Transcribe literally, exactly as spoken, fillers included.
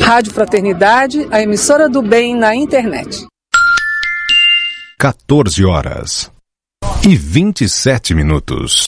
Rádio Fraternidade, a emissora do bem na internet. quatorze horas e vinte e sete minutos.